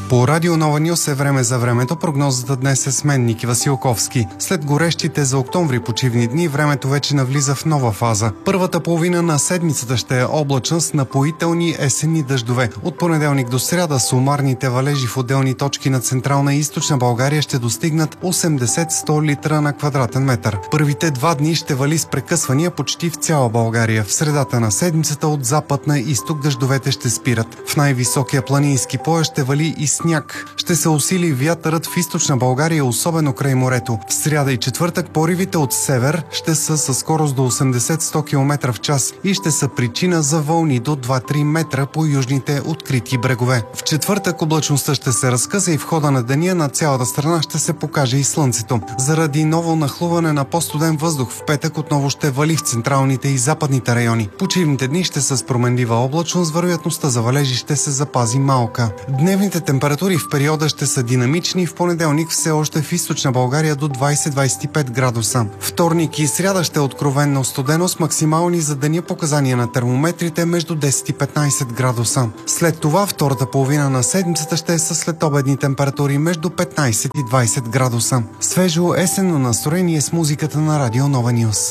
По Радио Нова Нюс е време за времето. Прогнозата днес е с мен, Ники Василковски. След горещите за октомври почивни дни, времето вече навлиза в нова фаза. Първата половина на седмицата ще е облачна с напоителни есенни дъждове. От понеделник до сряда сумарните валежи в отделни точки на Централна и Източна България ще достигнат 80-100 литра на квадратен метър. Първите 2 дни ще вали с прекъсвания почти в цяла България. В средата на седмицата от запад на изток дъждовете ще спират. В най-високия планински пояс ще вали и сняг. Ще се усили вятърът в Източна България, особено край морето. В сряда и четвъртък поривите от север ще са със скорост до 80-100 км в час и ще са причина за вълни до 2-3 метра по южните открити брегове. В четвъртък облачността ще се разкъса и в хода на деня на цялата страна ще се покаже и слънцето. Заради ново нахлуване на по-студен въздух в петък отново ще вали в централните и западните райони. Почивните дни ще са с променлива облачност, вероятността за валежи ще се запази малка. Дневните температури в периода ще са динамични. В понеделник все още в Източна България до 20-25 градуса. Вторник и сряда ще е откровенно студено с максимални за деня показания на термометрите между 10 и 15 градуса. След това втората половина на седмицата ще е със следобедни температури между 15 и 20 градуса. Свежо есенно настроение с музиката на Радио Нова Нюс.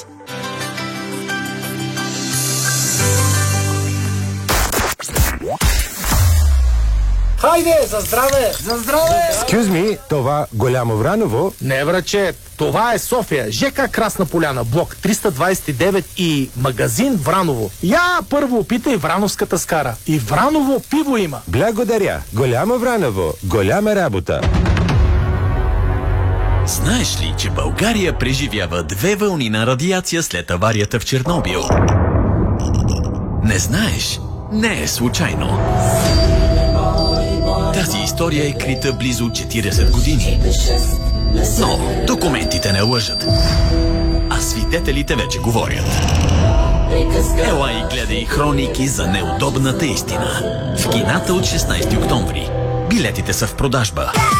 Хайде, за здраве! За здраве! Excuse me, това Голямо Враново? Не, враче, това е София, ЖК Красна поляна, блок 329 и магазин Враново. Я първо опитай врановската скара. И Враново пиво има. Благодаря. Голямо Враново, голяма работа. Знаеш ли, че България преживява 2 вълни на радиация след аварията в Чернобил? Не знаеш? Не е случайно. Тази история е крита близо 40 години. Но документите не лъжат. А свидетелите вече говорят. Ела и гледай хроники за неудобната истина. В кината от 16 октомври. Билетите са в продажба.